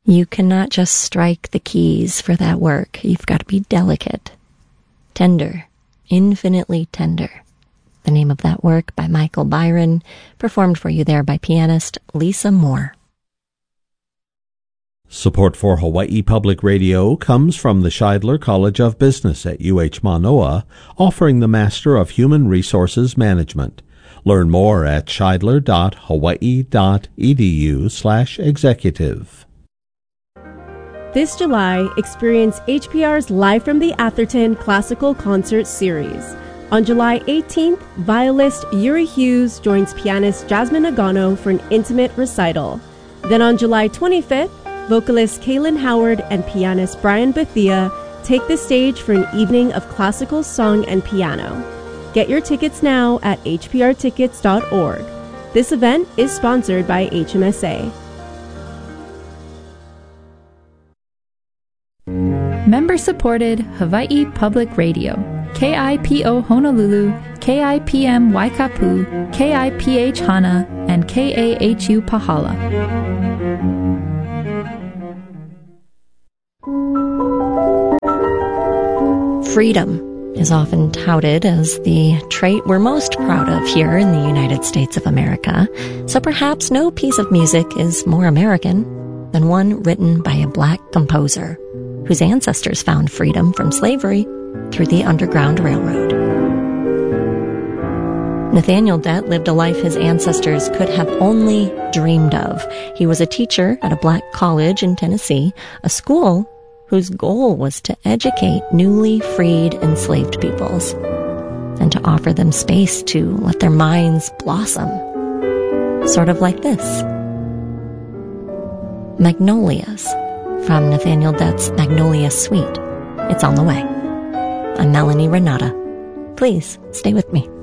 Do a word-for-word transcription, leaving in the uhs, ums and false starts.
You cannot just strike the keys for that work. You've got to be delicate, tender, infinitely tender. The name of that work by Michael Byron, performed for you there by pianist Lisa Moore. Support for Hawaii Public Radio comes from the Scheidler College of Business at U H Manoa, offering the Master of Human Resources Management. Learn more at scheidler.hawaii.edu slash executive. This July, experience H P R's Live from the Atherton Classical Concert Series. On July eighteenth, violist Yuri Hughes joins pianist Jasmine Nagano for an intimate recital. Then on July twenty-fifth, vocalist Kaylin Howard and pianist Brian Bethia take the stage for an evening of classical song and piano. Get your tickets now at h p r tickets dot org. This event is sponsored by H M S A. Member-supported Hawaii Public Radio. K I P O Honolulu, K I P M Waikapu, K I P H Hana, and K A H U Pahala. Freedom is often touted as the trait we're most proud of here in the United States of America, so perhaps no piece of music is more American than one written by a black composer whose ancestors found freedom from slavery through the Underground Railroad. Nathaniel Dett lived a life his ancestors could have only dreamed of. He was a teacher at a black college in Tennessee, a school whose goal was to educate newly freed enslaved peoples and to offer them space to let their minds blossom. Sort of like this. Magnolias from Nathaniel Dett's Magnolia Suite. It's on the way. I'm Melanie Renata. Please stay with me.